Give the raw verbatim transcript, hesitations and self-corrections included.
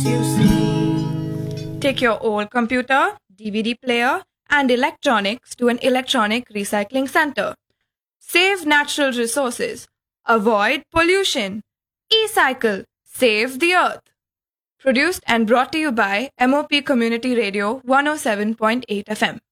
you see. Take your old computer, D V D player, and electronics to an electronic recycling center. Save natural resources. Avoid pollution. E-cycle. Save the earth. Produced and brought to you by M O P Community Radio one oh seven point eight F M.